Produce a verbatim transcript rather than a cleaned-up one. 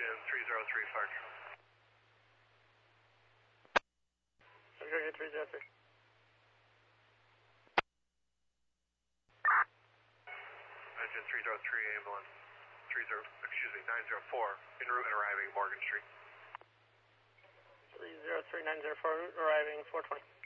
engine three zero three fire truck. Target three zero three. Engine three zero three ambulance, three zero, excuse me, nine zero four, en route and arriving Morgan Street. three zero three nine zero four, arriving four twenty.